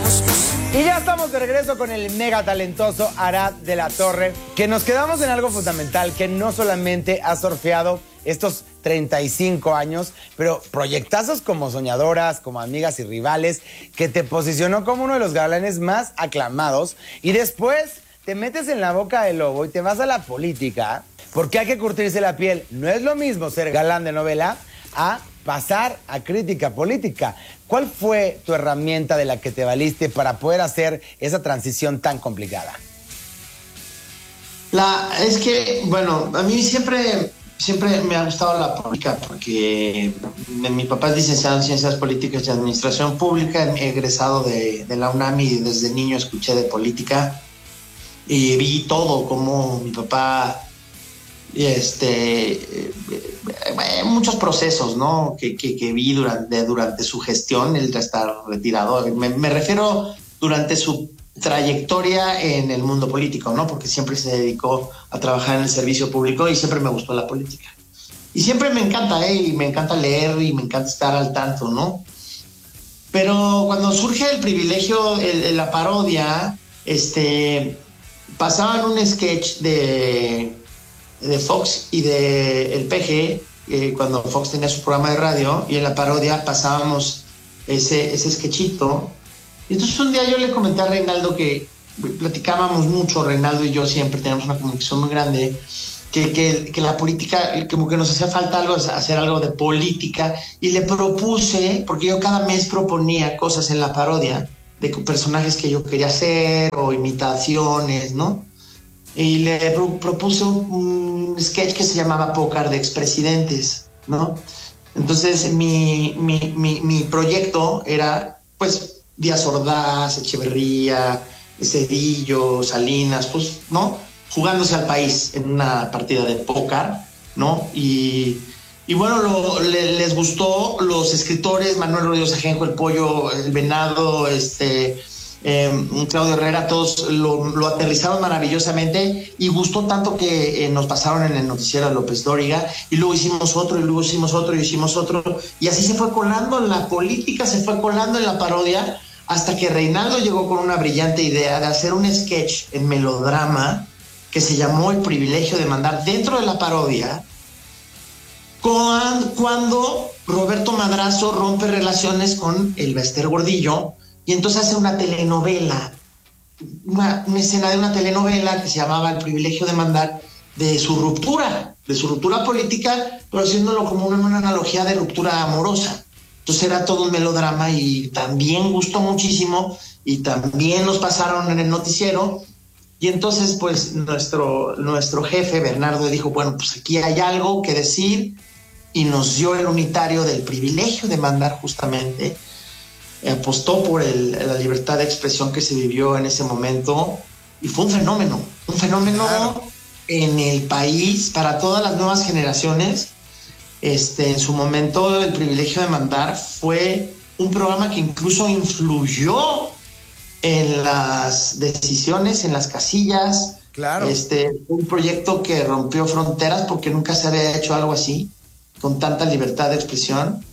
Y ya estamos de regreso con el mega talentoso Arad de la Torre, que nos quedamos en algo fundamental, que no solamente ha surfeado estos 35 años, pero proyectazos como Soñadoras, como Amigas y Rivales, que te posicionó como uno de los galanes más aclamados, y después te metes en la boca del lobo y te vas a la política, porque hay que curtirse la piel. No es lo mismo ser galán de novela a pasar a crítica política. ¿Cuál fue tu herramienta de la que te valiste para poder hacer esa transición tan complicada? Es que, bueno, a mí siempre me ha gustado la política porque mi papá es licenciado en Ciencias Políticas y Administración Pública, egresado de la UNAM, y desde niño escuché de política y vi todo, como mi papá muchos procesos, ¿no? que vi durante su gestión. Él ya está retirado. Me refiero durante su trayectoria en el mundo político, ¿no? Porque siempre se dedicó a trabajar en el servicio público y siempre me gustó la política. Y siempre me encanta, y me encanta leer y me encanta estar al tanto, ¿no? Pero cuando surge el privilegio, la parodia, pasaban un sketch de Fox y de el PG, cuando Fox tenía su programa de radio, y en la parodia pasábamos ese sketchito. Y entonces un día yo le comenté a Reinaldo, que platicábamos mucho, Reinaldo y yo siempre tenemos una comunicación muy grande, que la política, como que nos hacía falta hacer algo de política, y le propuse, porque yo cada mes proponía cosas en la parodia de personajes que yo quería hacer o imitaciones, ¿no? Y le propuse un sketch que se llamaba Pócar de Expresidentes, ¿no? Entonces mi proyecto era, pues, Díaz Ordaz, Echeverría, Zedillo, Salinas, pues, ¿no? Jugándose al país en una partida de póker, ¿no? Y bueno, les gustó. Los escritores, Manuel Rodríguez Ajenjo, El Pollo, El Venado, Claudio Herrera, todos lo aterrizaron maravillosamente, y gustó tanto que nos pasaron en el noticiero a López Dóriga, y luego hicimos otro, y luego hicimos otro, y hicimos otro, y así se fue colando en la política, se fue colando en la parodia, hasta que Reinaldo llegó con una brillante idea de hacer un sketch en melodrama que se llamó El Privilegio de Mandar, dentro de la parodia, cuando Roberto Madrazo rompe relaciones con el Bester Gordillo, y entonces hace una telenovela, una escena de una telenovela que se llamaba El Privilegio de Mandar, de su ruptura política, pero haciéndolo como una analogía de ruptura amorosa. Entonces era todo un melodrama, y también gustó muchísimo, y también nos pasaron en el noticiero. Y entonces, pues, nuestro jefe, Bernardo, dijo, bueno, pues aquí hay algo que decir, y nos dio el unitario del Privilegio de Mandar, justamente. Apostó por la libertad de expresión que se vivió en ese momento, y fue un fenómeno claro, en el país para todas las nuevas generaciones. En su momento, El Privilegio de Mandar fue un programa que incluso influyó en las decisiones, en las casillas. Claro. Un proyecto que rompió fronteras, porque nunca se había hecho algo así, con tanta libertad de expresión.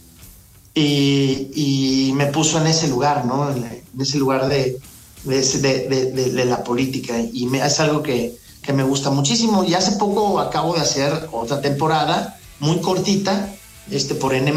Y me puso en ese lugar, ¿no? En ese lugar de la política, y es algo que me gusta muchísimo. Y hace poco acabo de hacer otra temporada muy cortita, por N+,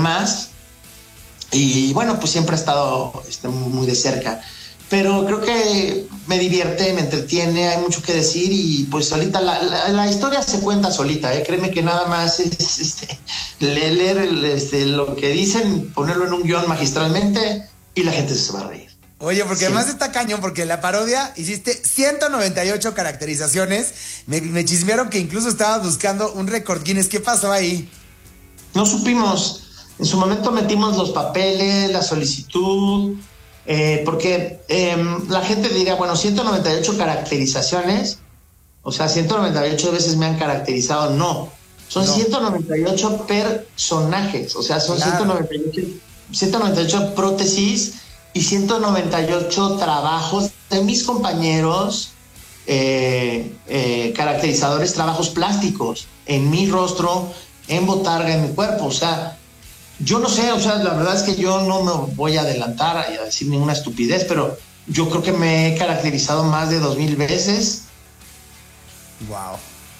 y bueno, pues siempre ha estado muy de cerca, pero creo que me divierte, me entretiene, hay mucho que decir, y pues solita la historia se cuenta solita, créeme que nada más es leer lo que dicen, ponerlo en un guión magistralmente, y la gente se va a reír. Oye, porque sí, además está cañón, porque en la parodia hiciste 198 caracterizaciones. Me chismearon que incluso estabas buscando un récord Guinness. ¿Qué pasó ahí? No supimos. En su momento metimos los papeles, la solicitud, porque la gente diría, bueno, 198 caracterizaciones, o sea, 198 veces me han caracterizado. No, son 198 personajes, o sea, son claro, 198 prótesis y 198 trabajos de mis compañeros caracterizadores, trabajos plásticos en mi rostro, en botarga, en mi cuerpo. O sea, yo no sé, o sea, la verdad es que yo no me voy a adelantar y a decir ninguna estupidez, pero yo creo que me he caracterizado más de 2,000 veces. Wow.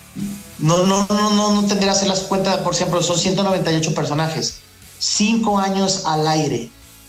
No tendría que hacer las cuentas, por ejemplo, son 198 personajes, 5 años al aire,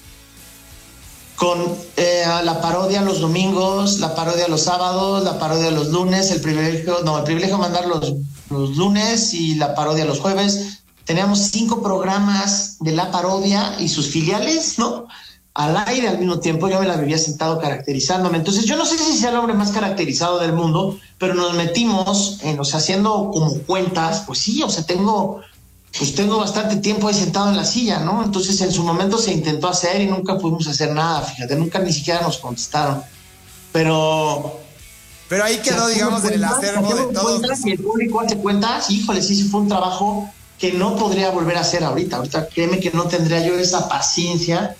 con la parodia los domingos, la parodia los sábados, la parodia los lunes, el privilegio de mandar los lunes y la parodia los jueves. Teníamos 5 programas de la parodia y sus filiales, ¿no? Al aire al mismo tiempo. Yo me la vivía sentado caracterizándome. Entonces yo no sé si sea el hombre más caracterizado del mundo, pero nos metimos haciendo como cuentas. Pues sí, tengo bastante tiempo ahí sentado en la silla, ¿no? Entonces en su momento se intentó hacer y nunca pudimos hacer nada, fíjate, nunca ni siquiera nos contestaron. Pero ahí quedó, digamos, en el acervo de todos. Y el público hace cuentas, híjole, sí fue un trabajo que no podría volver a hacer ahorita. Ahorita créeme que no tendría yo esa paciencia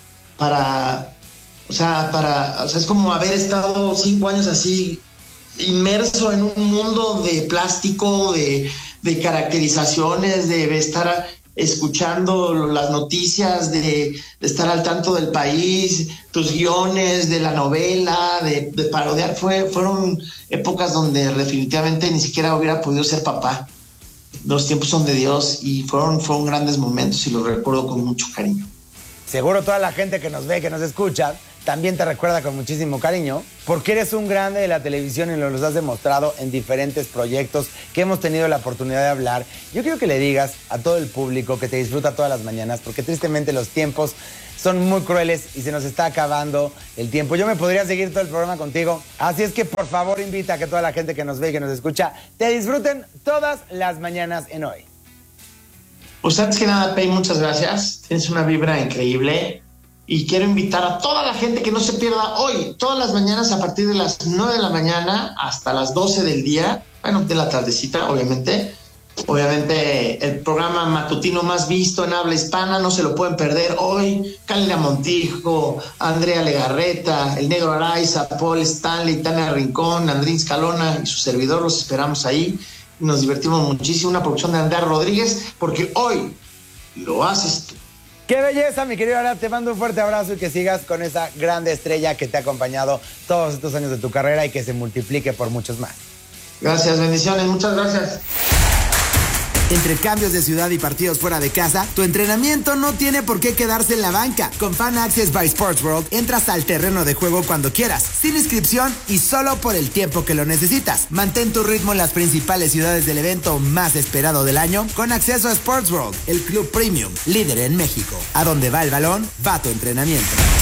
es como haber estado 5 años así inmerso en un mundo de plástico, de caracterizaciones, de estar escuchando las noticias, de estar al tanto del país, tus guiones, de la novela, de parodiar. Fueron épocas donde definitivamente ni siquiera hubiera podido ser papá. Los tiempos son de Dios y fueron grandes momentos y los recuerdo con mucho cariño. Seguro toda la gente que nos ve, que nos escucha, también te recuerda con muchísimo cariño, porque eres un grande de la televisión y nos has demostrado en diferentes proyectos que hemos tenido la oportunidad de hablar. Yo quiero que le digas a todo el público que te disfruta todas las mañanas, porque tristemente los tiempos son muy crueles y se nos está acabando el tiempo. Yo me podría seguir todo el programa contigo, así es que por favor invita a que toda la gente que nos ve y que nos escucha te disfruten todas las mañanas en Hoy. Pues antes que nada, Pei, muchas gracias. Tienes una vibra increíble y quiero invitar a toda la gente que no se pierda hoy, todas las mañanas a partir de las 9 de la mañana hasta las 12 del día, de la tardecita, obviamente. Obviamente el programa matutino más visto en habla hispana, no se lo pueden perder hoy. Kalina Montijo, Andrea Legarreta, el Negro Araiza, Paul Stanley, Tania Rincón, Andrín Scalona y su servidor, los esperamos ahí. Nos divertimos muchísimo, una producción de Andrea Rodríguez, porque hoy lo haces tú. ¡Qué belleza, mi querido Arad! Te mando un fuerte abrazo y que sigas con esa grande estrella que te ha acompañado todos estos años de tu carrera y que se multiplique por muchos más. Gracias, bendiciones, muchas gracias. Entre cambios de ciudad y partidos fuera de casa, tu entrenamiento no tiene por qué quedarse en la banca. Con Fan Access by Sports World, entras al terreno de juego cuando quieras, sin inscripción y solo por el tiempo que lo necesitas. Mantén tu ritmo en las principales ciudades del evento más esperado del año con acceso a Sports World, el club premium, líder en México. A donde va el balón, va tu entrenamiento.